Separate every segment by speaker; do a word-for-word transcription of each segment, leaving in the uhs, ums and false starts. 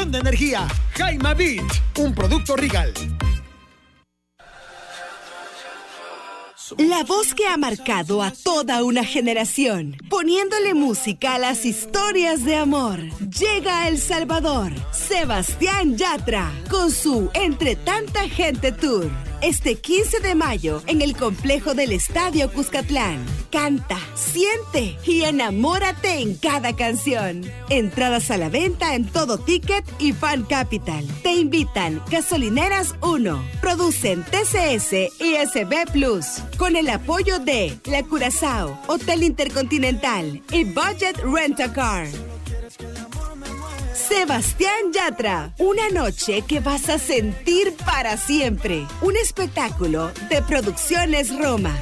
Speaker 1: inyección de energía. Jaima Beat, un producto Regal.
Speaker 2: La voz que ha marcado a toda una generación, poniéndole música a las historias de amor. Llega a El Salvador, Sebastián Yatra, con su Entre Tanta Gente Tour. Este quince de mayo, en el complejo del Estadio Cuscatlán. Canta, siente y enamórate en cada canción. Entradas a la venta en Todo Ticket y Fan Capital. Te invitan Gasolineras uno. Producen T C S y S B Plus. Con el apoyo de La Curazao, Hotel Intercontinental y Budget Rent-A-Car. Sebastián Yatra, una noche que vas a sentir para siempre. Un espectáculo de Producciones Roma.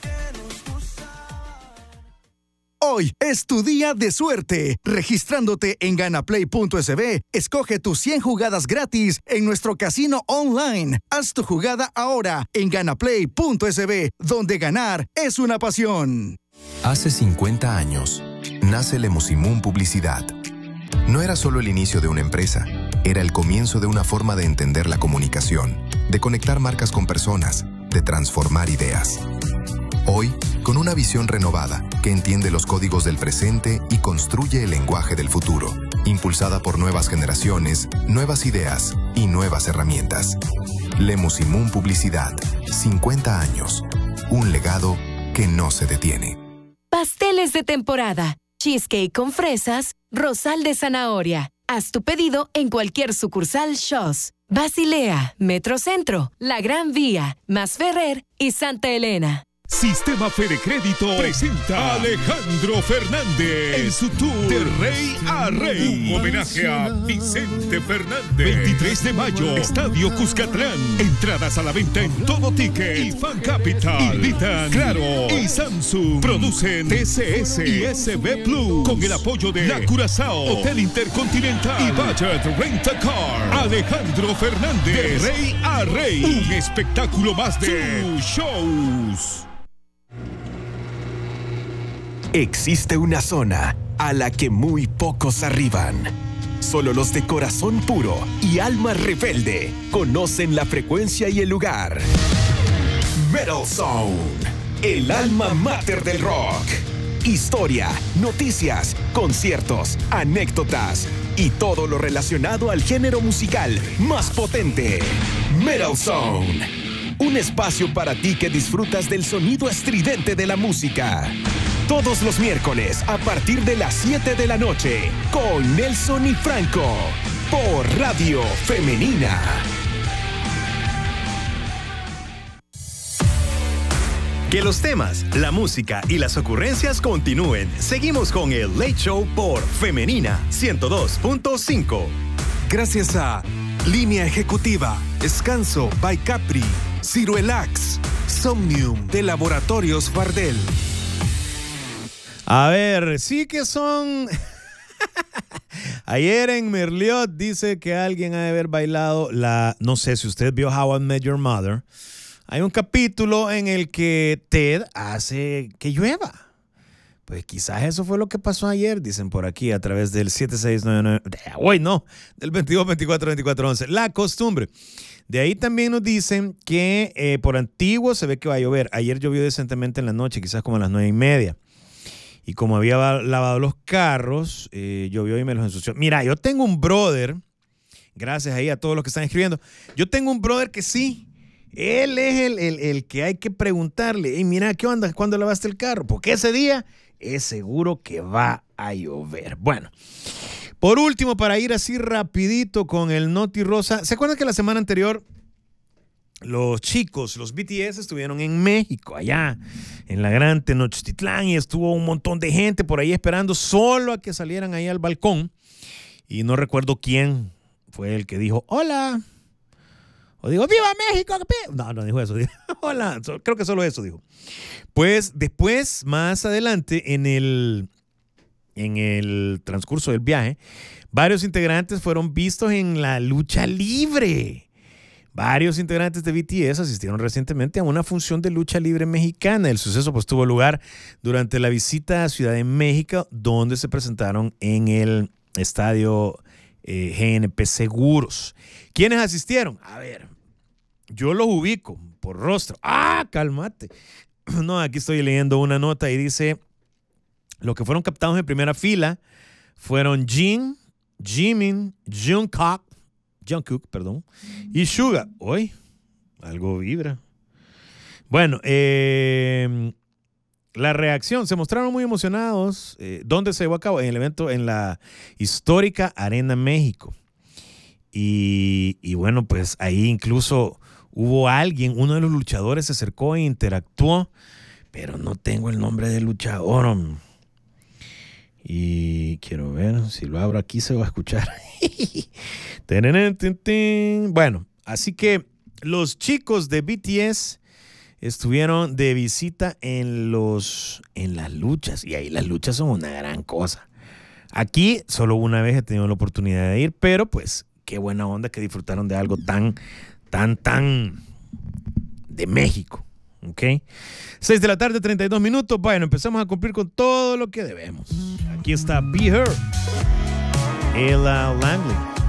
Speaker 3: Hoy es tu día de suerte. Registrándote en ganaplay punto s b, escoge tus cien jugadas gratis en nuestro casino online. Haz tu jugada ahora en ganaplay punto s b, donde ganar es una pasión.
Speaker 4: Hace cincuenta años, nace Lemosimún Publicidad. No era solo el inicio de una empresa, era el comienzo de una forma de entender la comunicación, de conectar marcas con personas, de transformar ideas. Hoy, con una visión renovada que entiende los códigos del presente y construye el lenguaje del futuro, impulsada por nuevas generaciones, nuevas ideas y nuevas herramientas. Lemosimún Publicidad, cincuenta años, un legado que no se detiene.
Speaker 5: Pasteles de temporada, cheesecake con fresas, rosal de zanahoria. Haz tu pedido en cualquier sucursal Shaw's, Basilea, Metrocentro, La Gran Vía, Masferrer y Santa Elena.
Speaker 6: Sistema Fede Crédito presenta a Alejandro Fernández en su tour de Rey a Rey. Un homenaje a Vicente Fernández. veintitrés de mayo, Estadio Cuscatlán. Entradas a la venta en Todo Ticket y Fan Capital. Invitan Claro y Samsung. Producen T C S y S B Plus. Con el apoyo de La Curazao, Hotel Intercontinental y Budget Rent-A-Car. Alejandro Fernández, de Rey a Rey. Un espectáculo más de sus shows.
Speaker 7: Existe una zona a la que muy pocos arriban. Solo los de corazón puro y alma rebelde conocen la frecuencia y el lugar. Metal Zone, el alma mater del rock. Historia, noticias, conciertos, anécdotas y todo lo relacionado al género musical más potente. Metal Zone, un espacio para ti que disfrutas del sonido estridente de la música. Todos los miércoles a partir de las siete de la noche con Nelson y Franco por Radio Femenina.
Speaker 8: Que los temas, la música y las ocurrencias continúen. Seguimos con el Late Show por Femenina ciento dos punto cinco.
Speaker 9: Gracias a Línea Ejecutiva, Scanso by Capri, Ciruelax, Somnium de Laboratorios Fardel.
Speaker 10: A ver, sí que son... Ayer en Merliot dice que alguien ha de haber bailado la... No sé si usted vio How I Met Your Mother. Hay un capítulo en el que Ted hace que llueva. Pues quizás eso fue lo que pasó ayer, dicen por aquí, a través del siete seis nueve nueve... Hoy no, del veintidós veinticuatro veinticuatro once. La costumbre. De ahí también nos dicen que eh, por Antiguo se ve que va a llover. Ayer llovió decentemente en la noche, quizás como a las nueve y media. Y como había lavado los carros, eh, llovió y me los ensució. Mira, yo tengo un brother, gracias ahí a todos los que están escribiendo, yo tengo un brother que sí, él es el, el, el que hay que preguntarle, hey, mira, ¿qué onda? ¿Cuándo lavaste el carro? Porque ese día es seguro que va a llover. Bueno, por último, para ir así rapidito con el Noti Rosa, ¿se acuerdan que la semana anterior los chicos, los B T S estuvieron en México, allá en la gran Tenochtitlán, y estuvo un montón de gente por ahí esperando solo a que salieran ahí al balcón? Y no recuerdo quién fue el que dijo hola, o digo ¡Viva México! No, no dijo eso, dijo hola, creo que solo eso dijo. Pues después, más adelante, en el, en el transcurso del viaje, varios integrantes fueron vistos en la lucha libre. Varios integrantes de B T S asistieron recientemente a una función de lucha libre mexicana. El suceso pues tuvo lugar durante la visita a Ciudad de México, donde se presentaron en el estadio eh, G N P Seguros. ¿Quiénes asistieron? A ver, yo los ubico por rostro. ¡Ah, cálmate! No, aquí estoy leyendo una nota y dice, los que fueron captados en primera fila fueron Jin, Jimin, Jungkook, Jungkook, perdón, y Suga. Hoy, algo vibra. Bueno, eh, la reacción, se mostraron muy emocionados. Eh, ¿Dónde se llevó a cabo? En el evento en la histórica Arena México. Y, y bueno, pues ahí incluso hubo alguien, uno de los luchadores se acercó e interactuó, pero no tengo el nombre del luchador. Y quiero ver, si lo abro aquí se va a escuchar. Bueno, así que los chicos de B T S estuvieron de visita en los en las luchas, y ahí las luchas son una gran cosa. Aquí solo una vez he tenido la oportunidad de ir, pero pues qué buena onda que disfrutaron de algo tan, tan, tan de México. ¿Ok? seis de la tarde, treinta y dos minutos. Bueno, empezamos a cumplir con todo lo que debemos. Aquí está Be Her, Ella Langley.